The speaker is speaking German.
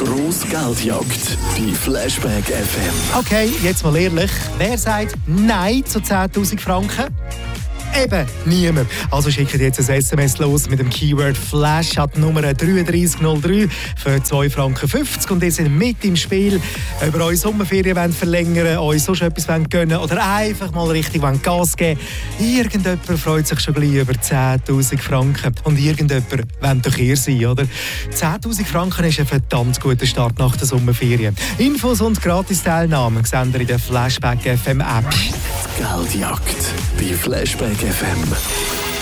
grosse Geldjagd bei Flashback FM. Okay, jetzt mal ehrlich. Wer sagt Nein zu 10'000 Franken? Eben niemand. Also schickt jetzt ein SMS los mit dem Keyword Flash an die Nummer 3303 für 2,50 Franken. Und ihr seid mit im Spiel. Ob ihr eure Sommerferien verlängern wollt, euch sonst etwas gönnen oder einfach mal richtig Gas geben wollt. Irgendjemand freut sich schon gleich über 10'000 Franken. Und irgendjemand wollt doch ihr sein, oder? 10'000 Franken ist ein verdammt guter Start nach der Sommerferien. Infos und Gratis-Teilnahme seht ihr in der Flashback FM App. Geldjagd bei Flashback FM.